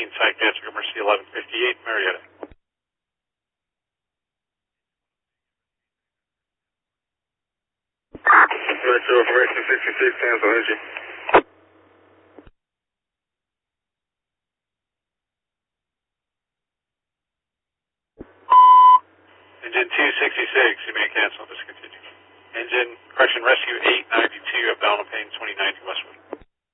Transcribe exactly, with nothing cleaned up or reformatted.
fifteen, Side Passenger Mercy eleven fifty-eight, Marietta. Metro Information sixty-six, cancel energy. Engine two sixty-six, you may cancel, discontinue. Engine, correction, rescue eight ninety-two, bound on Payne twenty ninety Westwood.